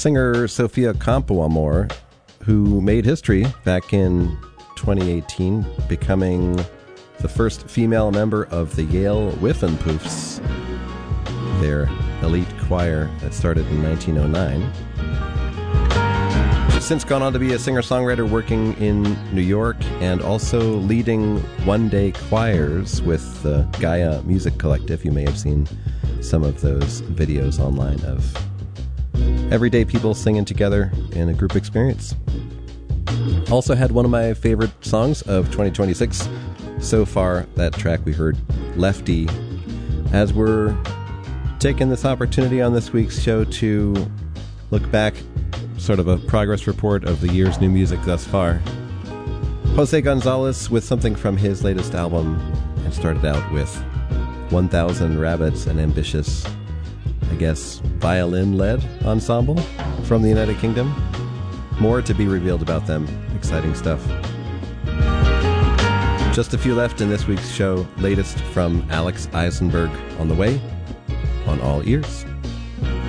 singer Sophia Campoamor, who made history back in 2018, becoming the first female member of the Yale Whiffenpoofs, their elite choir that started in 1909. She's since gone on to be a singer-songwriter working in New York and also leading one-day choirs with the Gaia Music Collective. You may have seen some of those videos online of everyday people singing together in a group experience. Also had one of my favorite songs of 2026 so far, that track we heard, Lefty, as we're taking this opportunity on this week's show to look back, sort of a progress report of the year's new music thus far. Jose Gonzalez with something from his latest album, and started out with 1,000 Rabbits, an ambitious, I guess, violin-led ensemble from the United Kingdom. More to be revealed about them. Exciting stuff. Just a few left in this week's show. Latest from Alex Eisenberg on the way on All Ears.